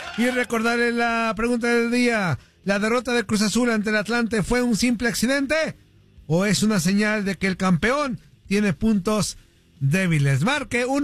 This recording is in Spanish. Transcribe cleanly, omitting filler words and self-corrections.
Y recordarle la pregunta del día. ¿La derrota de Cruz Azul ante el Atlante fue un simple accidente? ¿O es una señal de que el campeón tiene puntos débiles? Marque